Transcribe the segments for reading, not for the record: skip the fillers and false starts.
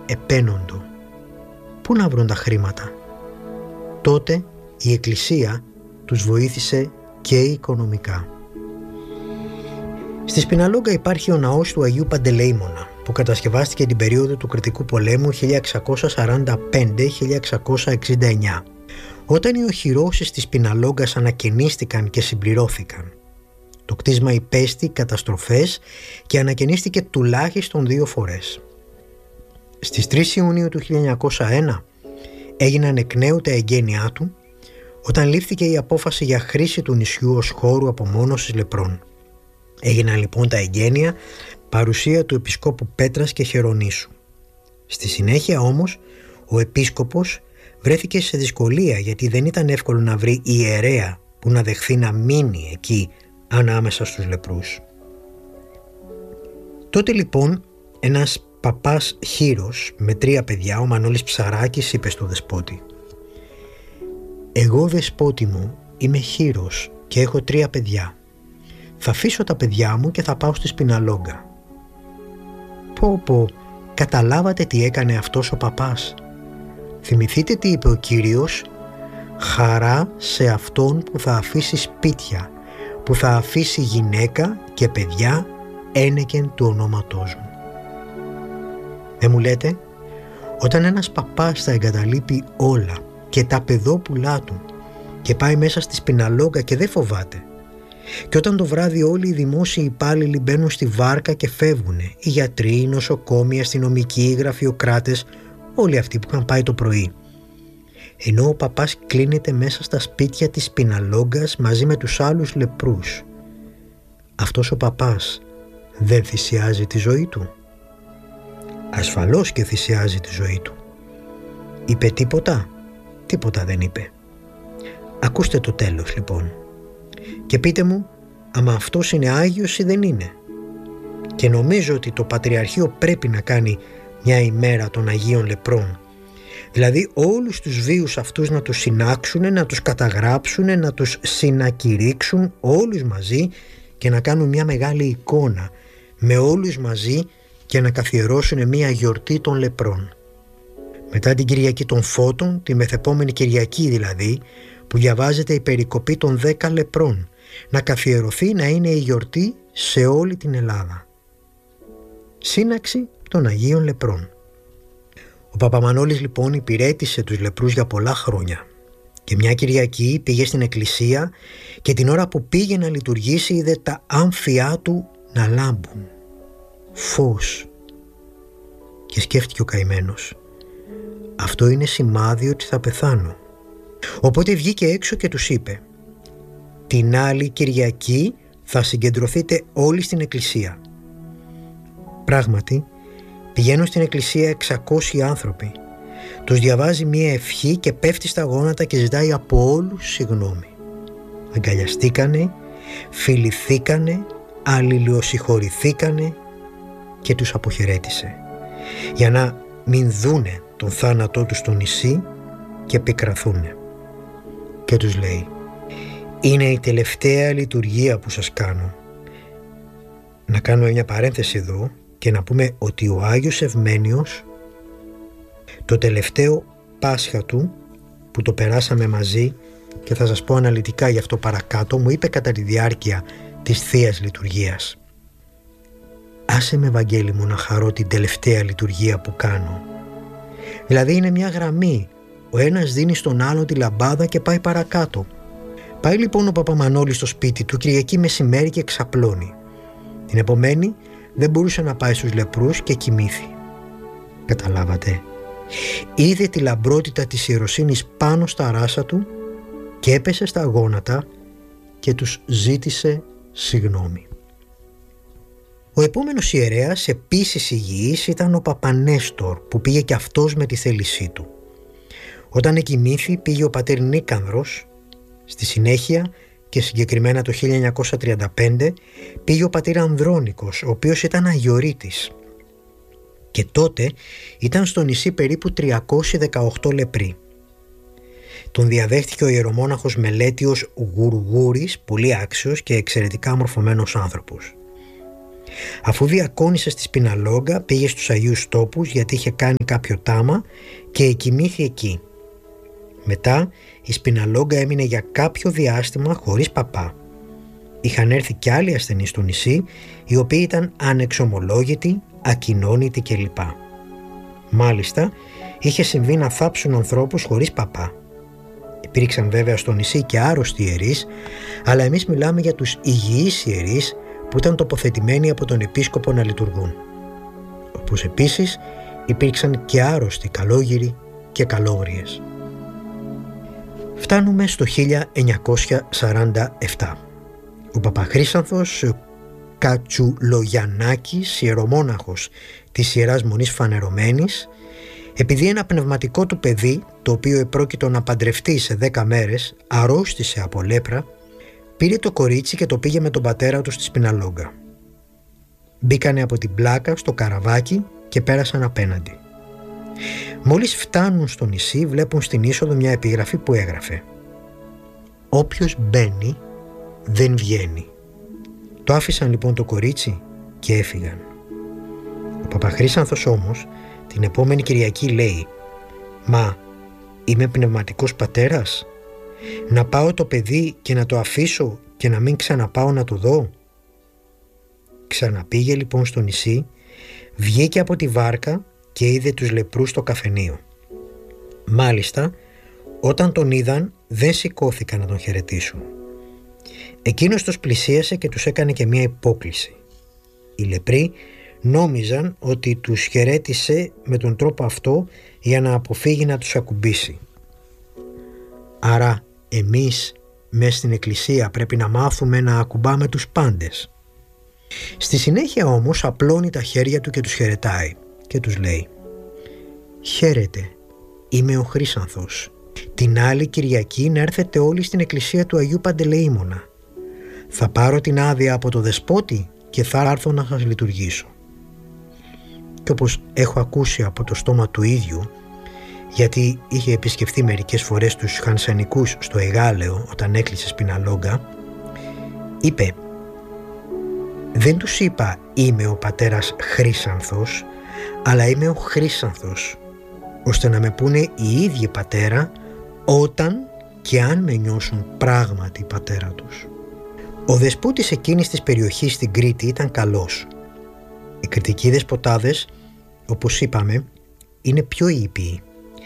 επένοντο. Πού να βρουν τα χρήματα? Τότε η Εκκλησία τους βοήθησε και οικονομικά. Στη Σπιναλόγκα υπάρχει ο ναός του Αγίου Παντελεήμωνα, που κατασκευάστηκε την περίοδο του Κρητικού Πολέμου 1645-1669, όταν οι οχυρώσεις της Σπιναλόγκας ανακαινίστηκαν και συμπληρώθηκαν. Το κτίσμα υπέστη καταστροφές και ανακαινίστηκε τουλάχιστον 2 φορές. Στις 3 Ιουνίου του 1901 έγιναν εκ νέου τα εγγένειά του, όταν λήφθηκε η απόφαση για χρήση του νησιού ως χώρου απομόνωσης λεπρών. Έγιναν λοιπόν τα εγγένεια παρουσία του Επισκόπου Πέτρας και Χερονήσου. Στη συνέχεια όμως ο Επίσκοπος βρέθηκε σε δυσκολία, γιατί δεν ήταν εύκολο να βρει ιερέα που να δεχθεί να μείνει εκεί ανάμεσα στους λεπρούς. Τότε λοιπόν ένας παπάς χήρος με 3 παιδιά, ο Μανώλης Ψαράκης, είπε στο δεσπότη: «Εγώ, δεσπότη μου, είμαι χήρος και έχω 3 παιδιά. Θα αφήσω τα παιδιά μου και θα πάω στη Σπιναλόγκα». Πω, καταλάβατε τι έκανε αυτός ο παπάς? Θυμηθείτε τι είπε ο Κύριος: «Χαρά σε αυτόν που θα αφήσει σπίτια, που θα αφήσει γυναίκα και παιδιά ένεκεν του ονόματός μου». Δεν μου λέτε, όταν ένας παπάς θα εγκαταλείπει όλα και τα παιδόπουλά του και πάει μέσα στη Σπιναλόγκα και δεν φοβάται, και όταν το βράδυ όλοι οι δημόσιοι υπάλληλοι μπαίνουν στη βάρκα και φεύγουνε, οι γιατροί, οι νοσοκόμοι, οι αστυνομικοί, οι γραφειοκράτες, όλοι αυτοί που είχαν πάει το πρωί, ενώ ο παπάς κλείνεται μέσα στα σπίτια της Σπιναλόγκας μαζί με τους άλλους λεπρούς, αυτός ο παπάς δεν θυσιάζει τη ζωή του? Ασφαλώς και θυσιάζει τη ζωή του. Είπε τίποτα? Τίποτα δεν είπε. Ακούστε το τέλος λοιπόν και πείτε μου άμα αυτός είναι Άγιος ή δεν είναι. Και νομίζω ότι το Πατριαρχείο πρέπει να κάνει μια ημέρα των Αγίων Λεπρών, δηλαδή όλους τους βίους αυτούς να τους συνάξουν, να τους καταγράψουν, να τους συνακηρύξουν όλους μαζί και να κάνουν μια μεγάλη εικόνα με όλους μαζί και να καθιερώσουν μια γιορτή των λεπρών. Μετά την Κυριακή των Φώτων, τη μεθεπόμενη Κυριακή δηλαδή, που διαβάζεται η περικοπή των 10 λεπρών, να καθιερωθεί να είναι η γιορτή σε όλη την Ελλάδα. Σύναξη των Αγίων Λεπρών. Ο Παπαμανόλης λοιπόν υπηρέτησε τους λεπρούς για πολλά χρόνια και μια Κυριακή πήγε στην εκκλησία και την ώρα που πήγε να λειτουργήσει είδε τα άμφια του να λάμπουν. Φως. Και σκέφτηκε ο καημένος, αυτό είναι σημάδι ότι θα πεθάνω. Οπότε βγήκε έξω και τους είπε: την άλλη Κυριακή θα συγκεντρωθείτε όλοι στην εκκλησία. Πράγματι πηγαίνουν στην εκκλησία 600 άνθρωποι. Τους διαβάζει μία ευχή και πέφτει στα γόνατα και ζητάει από όλους συγγνώμη. Αγκαλιαστήκανε, φιληθήκανε, αλληλοσυγχωρηθήκανε και τους αποχαιρέτησε για να μην δούνε τον θάνατό τους στο νησί και πικραθούνε. Και τους λέει: είναι η τελευταία λειτουργία που σας κάνω. Να κάνουμε μια παρένθεση εδώ και να πούμε ότι ο Άγιος Ευμένιος, το τελευταίο Πάσχα του που το περάσαμε μαζί, και θα σας πω αναλυτικά γι' αυτό παρακάτω, μου είπε κατά τη διάρκεια της Θείας Λειτουργίας: άσε με, Βαγγέλη μου, να χαρώ την τελευταία λειτουργία που κάνω. Δηλαδή είναι μια γραμμή, ο ένας δίνει στον άλλον τη λαμπάδα και πάει παρακάτω. Πάει λοιπόν ο Παπαμανόλης στο σπίτι του Κυριακή μεσημέρι και ξαπλώνει. Την επομένη δεν μπορούσε να πάει στους λεπρούς και κοιμήθη. Καταλάβατε? Είδε τη λαμπρότητα της ιεροσύνης πάνω στα ράσα του και έπεσε στα γόνατα και τους ζήτησε συγγνώμη. Ο επόμενος ιερέας επίσης υγιής ήταν ο Παπανέστορ, που πήγε και αυτός με τη θέλησή του. Όταν εκοιμήθη πήγε ο πατήρ Νίκανδρος. Στη συνέχεια και συγκεκριμένα το 1935 πήγε ο πατήρ Ανδρώνικος, ο οποίος ήταν αγιορείτης. Και τότε ήταν στο νησί περίπου 318 λεπροί. Τον διαδέχτηκε ο ιερομόναχος Μελέτιος Γουργούρης, πολύ άξιος και εξαιρετικά μορφωμένος άνθρωπος. Αφού διακόνησε στη Σπιναλόγκα, πήγε στους Αγίους Τόπους γιατί είχε κάνει κάποιο τάμα και εκοιμήθη εκεί. Μετά η Σπιναλόγκα έμεινε για κάποιο διάστημα χωρίς παπά. Είχαν έρθει κι άλλοι ασθενείς στο νησί, οι οποίοι ήταν ανεξομολόγητοι, ακοινώνητοι κλπ. Μάλιστα, είχε συμβεί να θάψουν ανθρώπους χωρίς παπά. Υπήρξαν βέβαια στο νησί και άρρωστοι ιερείς, αλλά εμείς μιλάμε για τους υγιείς ιερείς που ήταν τοποθετημένοι από τον επίσκοπο να λειτουργούν. Όπως επίσης υπήρξαν και άρρωστοι καλόγυροι και καλόγριες. Φτάνουμε στο 1947. Ο Παπαχρύσανθος Κατσουλογιαννάκης, ιερομόναχος της Ιεράς Μονής Φανερωμένης, επειδή ένα πνευματικό του παιδί, το οποίο επρόκειτο να παντρευτεί σε 10 μέρες, αρρώστησε από λέπρα, πήρε το κορίτσι και το πήγε με τον πατέρα του στη Σπιναλόγκα. Μπήκανε από την πλάκα στο καραβάκι και πέρασαν απέναντι. Μόλις φτάνουν στο νησί, βλέπουν στην είσοδο μια επίγραφη που έγραφε «Όποιος μπαίνει δεν βγαίνει». Το άφησαν λοιπόν το κορίτσι και έφυγαν. Ο Παπαχρύσανθος όμως την επόμενη Κυριακή λέει «Μα είμαι πνευματικός πατέρας? Να πάω το παιδί και να το αφήσω και να μην ξαναπάω να το δω?» Ξαναπήγε λοιπόν στο νησί, βγήκε από τη βάρκα και είδε τους λεπρούς στο καφενείο. Μάλιστα, όταν τον είδαν δεν σηκώθηκαν να τον χαιρετήσουν. Εκείνος τους πλησίασε και τους έκανε και μια υπόκληση. Οι λεπροί νόμιζαν ότι τους χαιρέτησε με τον τρόπο αυτό για να αποφύγει να τους ακουμπήσει. Άρα εμείς μες στην εκκλησία πρέπει να μάθουμε να ακουμπάμε τους πάντες. Στη συνέχεια όμως απλώνει τα χέρια του και τους χαιρετάει και τους λέει «Χαίρετε, είμαι ο Χρύσανθος. Την άλλη Κυριακή να έρθετε όλοι στην εκκλησία του Αγίου Παντελεήμωνα. Θα πάρω την άδεια από το δεσπότη και θα έρθω να σας λειτουργήσω». Και όπως έχω ακούσει από το στόμα του ίδιου, γιατί είχε επισκεφθεί μερικές φορές τους Χανσανικούς στο Εγάλεο όταν έκλεισε Σπιναλόγκα, είπε «Δεν τους είπα είμαι ο πατέρας Χρύσανθος, αλλά είμαι ο Χρύσανθος, ώστε να με πούνε οι ίδιοι πατέρα όταν και αν με νιώσουν πράγματι πατέρα τους». Ο δεσπότης εκείνης της περιοχής στην Κρήτη ήταν καλός. Οι κρητικοί δεσποτάδες, όπως είπαμε, είναι πιο ήπιοι.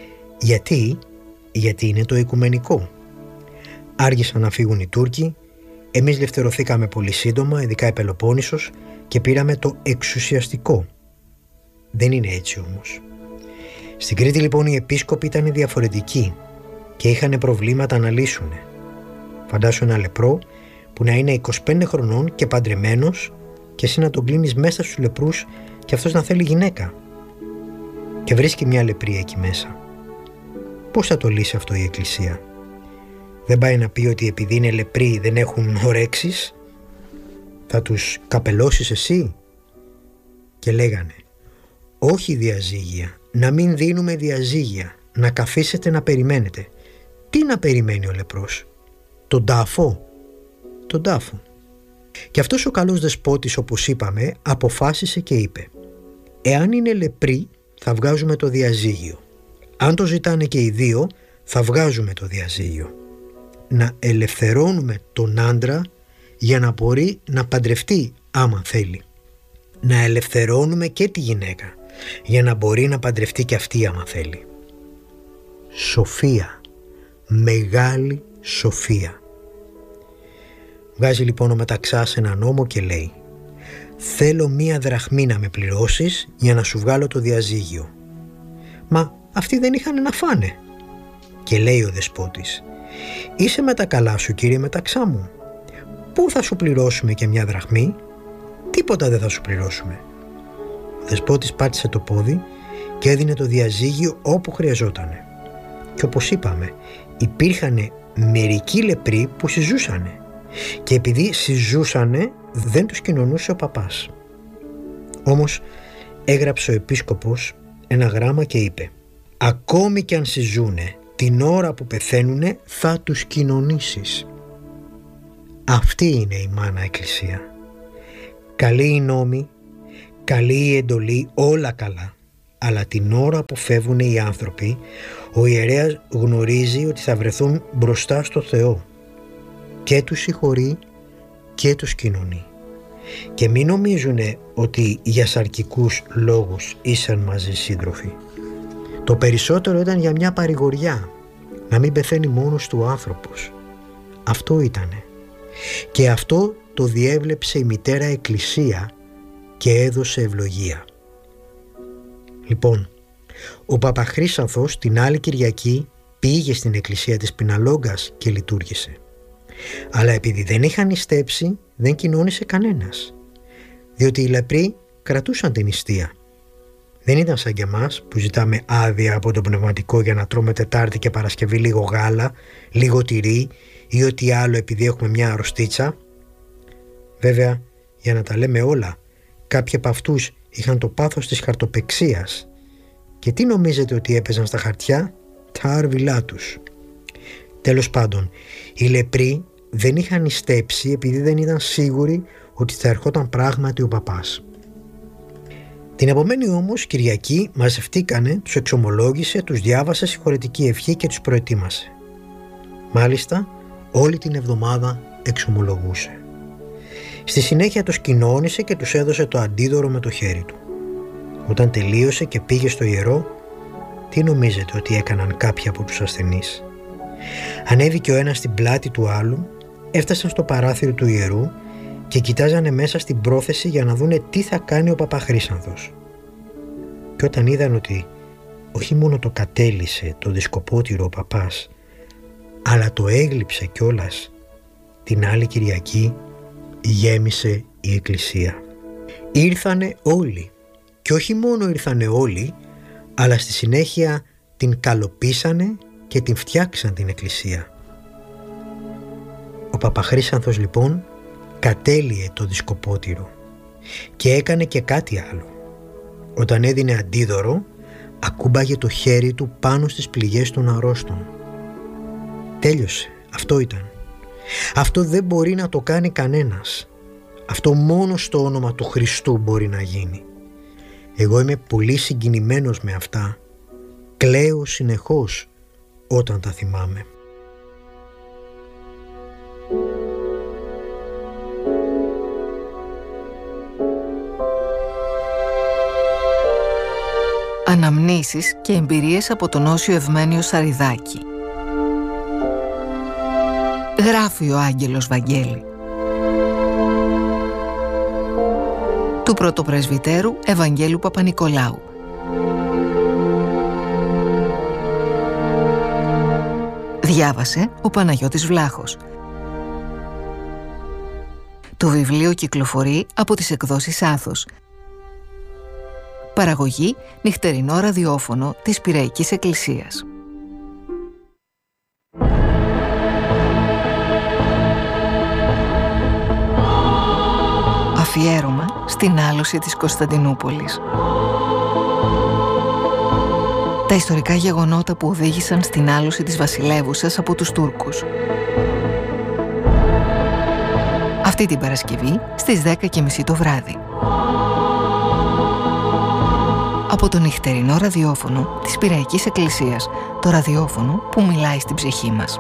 Γιατί είναι το οικουμενικό. Άργησαν να φύγουν οι Τούρκοι, εμείς ελευθερωθήκαμε πολύ σύντομα, ειδικά η Πελοπόννησος, και πήραμε το εξουσιαστικό. Δεν είναι έτσι όμως. Στην Κρήτη λοιπόν οι επίσκοποι ήταν διαφορετικοί και είχαν προβλήματα να λύσουν. Φαντάσου ένα λεπρό που να είναι 25 χρονών και παντρεμένος και εσύ να τον κλείνεις μέσα στους λεπρούς και αυτός να θέλει γυναίκα. Και βρίσκει μια λεπρή εκεί μέσα. Πώς θα το λύσει αυτό η Εκκλησία? Δεν πάει να πει ότι επειδή είναι λεπροί δεν έχουν ορέξεις? Θα τους καπελώσεις εσύ? Και λέγανε όχι διαζύγια, να μην δίνουμε διαζύγια, να καθίσετε να περιμένετε. Τι να περιμένει ο λεπρός? Τον τάφο? Τον τάφο. Και αυτός ο καλός δεσπότης, όπως είπαμε, αποφάσισε και είπε εάν είναι λεπροί θα βγάζουμε το διαζύγιο. Αν το ζητάνε και οι δύο θα βγάζουμε το διαζύγιο. Να ελευθερώνουμε τον άντρα για να μπορεί να παντρευτεί άμα θέλει. Να ελευθερώνουμε και τη γυναίκα για να μπορεί να παντρευτεί και αυτή άμα θέλει. Σοφία. Μεγάλη σοφία. Βγάζει λοιπόν ο Μεταξάς ένα νόμο και λέει θέλω 1 δραχμή να με πληρώσεις για να σου βγάλω το διαζύγιο. Μα αυτοί δεν είχαν να φάνε. Και λέει ο δεσπότης είσαι με τα καλά σου κύριε Μεταξά μου? Πού θα σου πληρώσουμε και 1 δραχμή? Τίποτα δεν θα σου πληρώσουμε. Ο δεσπότης πάτησε το πόδι και έδινε το διαζύγιο όπου χρειαζότανε. Και όπως είπαμε υπήρχαν μερικοί λεπροί που συζούσανε και επειδή συζούσανε δεν τους κοινωνούσε ο παπάς. Όμως έγραψε ο επίσκοπος ένα γράμμα και είπε ακόμη κι αν συζούνε την ώρα που πεθαίνουνε θα τους κοινωνήσεις. Αυτή είναι η μάνα Εκκλησία. Καλή η νόμη, καλή η εντολή, όλα καλά. Αλλά την ώρα που φεύγουν οι άνθρωποι, ο ιερέας γνωρίζει ότι θα βρεθούν μπροστά στο Θεό. Και τους συγχωρεί και τους κοινωνεί. Και μην νομίζουν ότι για σαρκικούς λόγους ήσαν μαζί σύντροφοι. Το περισσότερο ήταν για μια παρηγοριά, να μην πεθαίνει μόνος του άνθρωπος. Αυτό ήτανε. Και αυτό το διέβλεψε η μητέρα Εκκλησία και έδωσε ευλογία. Λοιπόν, ο Παπαχρύσανθος την άλλη Κυριακή πήγε στην εκκλησία της Πιναλόγκας και λειτουργήσε. Αλλά επειδή δεν είχαν νηστέψει, δεν κοινώνησε κανένας, διότι οι λεπροί κρατούσαν την νηστεία. Δεν ήταν σαν και εμάς που ζητάμε άδεια από το πνευματικό για να τρώμε Τετάρτη και Παρασκευή λίγο γάλα, λίγο τυρί ή ό,τι άλλο επειδή έχουμε μια αρρωστίτσα. Βέβαια, για να τα λέμε όλα, κάποιοι από αυτούς είχαν το πάθος της χαρτοπεξίας. Και τι νομίζετε ότι έπαιζαν στα χαρτιά? Τα άρβιλά τους. Τέλος πάντων, οι λεπροί δεν είχαν νηστέψει επειδή δεν ήταν σίγουροι ότι θα ερχόταν πράγματι ο παπάς. Την επομένη όμως Κυριακή μαζευτήκανε, τους εξομολόγησε, τους διάβασε συγχωρετική ευχή και τους προετοίμασε. Μάλιστα, όλη την εβδομάδα εξομολογούσε. Στη συνέχεια τους κοινώνησε και τους έδωσε το αντίδωρο με το χέρι του. Όταν τελείωσε και πήγε στο ιερό, τι νομίζετε ότι έκαναν κάποιοι από τους ασθενείς? Ανέβηκε ο ένας στην πλάτη του άλλου, έφτασαν στο παράθυρο του ιερού και κοιτάζανε μέσα στην πρόθεση για να δούνε τι θα κάνει ο Παπαχρύσανθος. Και όταν είδαν ότι όχι μόνο το κατέλυσε το δισκοπότηρο ο παπάς, αλλά το έγλειψε κιόλας, την άλλη Κυριακή γέμισε η εκκλησία. Ήρθανε όλοι. Και όχι μόνο ήρθανε όλοι, αλλά στη συνέχεια την καλοπίσανε και την φτιάξαν την εκκλησία. Ο Παπαχρύσανθος λοιπόν κατέλυε το δισκοπότηρο και έκανε και κάτι άλλο. Όταν έδινε αντίδωρο, ακούμπαγε το χέρι του πάνω στις πληγές των αρρώστων. Τέλειωσε. Αυτό ήταν. Αυτό δεν μπορεί να το κάνει κανένας. Αυτό μόνο στο όνομα του Χριστού μπορεί να γίνει. Εγώ είμαι πολύ συγκινημένος με αυτά. Κλαίω συνεχώς όταν τα θυμάμαι. Αναμνήσεις και εμπειρίες από τον Όσιο Ευμένιο Σαριδάκη. Γράφει ο Άγγελος Βαγγέλη. Του Πρωτοπρεσβυτέρου Ευαγγέλου Παπανικολάου. Διάβασε ο Παναγιώτης Βλάχος. Το βιβλίο κυκλοφορεί από τις εκδόσεις Άθος. Παραγωγή νυχτερινό ραδιόφωνο της Πειραϊκής Εκκλησίας. Αφιέρωμα στην άλωση της Κωνσταντινούπολης. Τα ιστορικά γεγονότα που οδήγησαν στην άλωση της βασιλεύουσας από τους Τούρκους. Αυτή την Παρασκευή στις 10:30 το βράδυ. Από το νυχτερινό ραδιόφωνο της Πειραϊκής Εκκλησίας, το ραδιόφωνο που μιλάει στην ψυχή μας.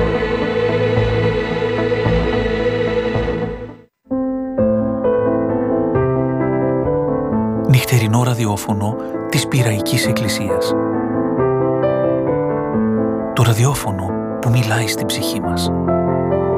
Νυχτερινό ραδιόφωνο της Πειραϊκής Εκκλησίας. Το ραδιόφωνο που μιλάει στην ψυχή μας.